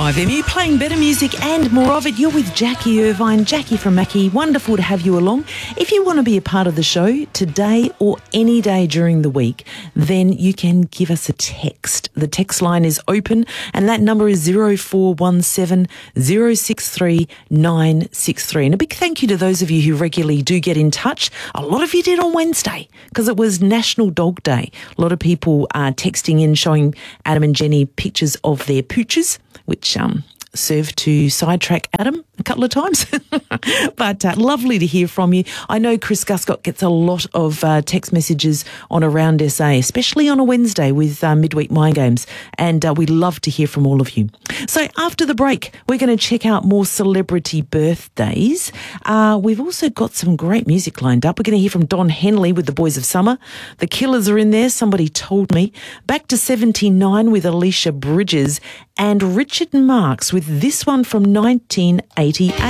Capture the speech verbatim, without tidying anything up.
five M U, playing better music and more of it. You're with Jackie Irvine, Jackie from Mackie. Wonderful to have you along. If you want to be a part of the show today or any day during the week, then you can give us a text. The text line is open and that number is zero four one seven, zero six three, nine six three. And a big thank you to those of you who regularly do get in touch. A lot of you did on Wednesday because it was National Dog Day. A lot of people are texting in showing Adam and Jenny pictures of their pooches, which um, served to sidetrack Adam a couple of times. But uh, lovely to hear from you. I know Chris Guscott gets a lot of uh, text messages on Around S A, especially on a Wednesday with uh, Midweek Mind Games. And uh, we love to hear from all of you. So after the break, we're going to check out more celebrity birthdays. Uh, we've also got some great music lined up. We're going to hear from Don Henley with The Boys of Summer. The Killers are in there, somebody told me. Back to seventy-nine with Alicia Bridges and Richard Marx with this one from nineteen eighty-eight.